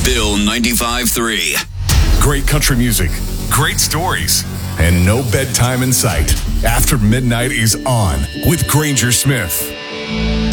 Bill 95.3. Great country music, great stories, and no bedtime in sight. After Midnight is on with Granger Smith.